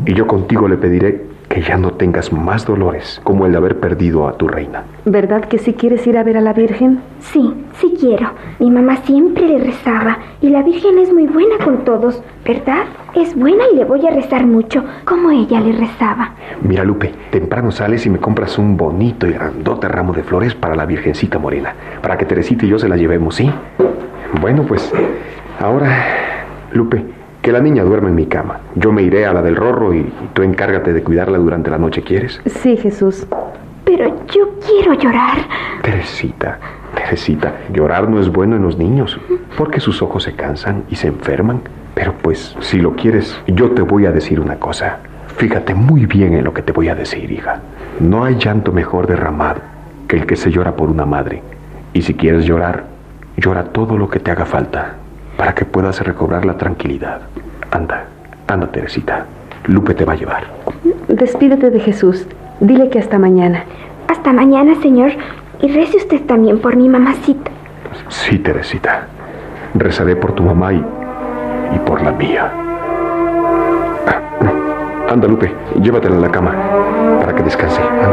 Y yo contigo le pediré que ya no tengas más dolores, como el de haber perdido a tu reina. ¿Verdad que sí quieres ir a ver a la Virgen? Sí, sí quiero. Mi mamá siempre le rezaba y la Virgen es muy buena con todos, ¿verdad? Es buena y le voy a rezar mucho, como ella le rezaba. Mira, Lupe, temprano sales y me compras un bonito y grandote ramo de flores para la Virgencita Morena, para que Teresita y yo se la llevemos, ¿sí? Bueno, pues, ahora, Lupe, que la niña duerma en mi cama. Yo me iré a la del Rorro y tú encárgate de cuidarla durante la noche, ¿quieres? Sí, Jesús. Pero yo quiero llorar. Teresita, llorar no es bueno en los niños, porque sus ojos se cansan y se enferman. Pero pues, si lo quieres, yo te voy a decir una cosa. Fíjate muy bien en lo que te voy a decir, hija. No hay llanto mejor derramado que el que se llora por una madre. Y si quieres llorar, llora todo lo que te haga falta, para que puedas recobrar la tranquilidad. Anda, Teresita. Lupe te va a llevar. Despídete de Jesús. Dile que hasta mañana. Hasta mañana, señor. Y rece usted también por mi mamacita. Sí, Teresita. Rezaré por tu mamá y por la mía. Anda, Lupe, llévatela a la cama para que descanse. Anda.